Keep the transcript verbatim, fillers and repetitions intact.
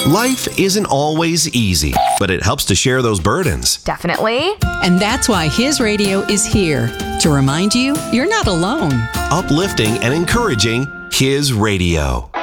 Life isn't always easy, but it helps to share those burdens. Definitely. And that's why His Radio is here to remind you you're not alone. Uplifting and encouraging His Radio.